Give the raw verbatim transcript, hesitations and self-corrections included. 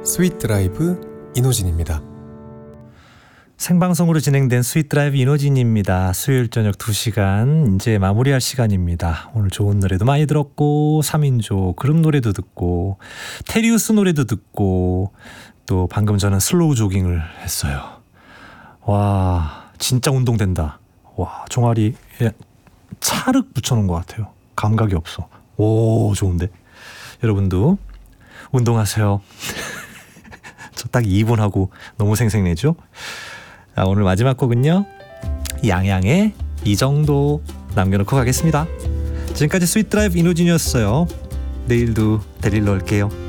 스윗 드라이브 이노진입니다. 생방송으로 진행된 스윗 드라이브 이노진입니다. 수요일 저녁 두 시간 이제 마무리할 시간입니다. 오늘 좋은 노래도 많이 들었고 삼 인조 그룹 노래도 듣고 테리우스 노래도 듣고 또 방금 저는 슬로우 조깅을 했어요. 와 진짜 운동된다. 와 종아리에 차륵 붙여놓은 것 같아요. 감각이 없어. 오 좋은데. 여러분도 운동하세요. 저 딱 이 분 하고 너무 생생내죠? 자, 오늘 마지막 곡은요 양양의 이 정도 남겨놓고 가겠습니다. 지금까지 스윗 드라이브 이노진이었어요. 내일도 데리러 올게요.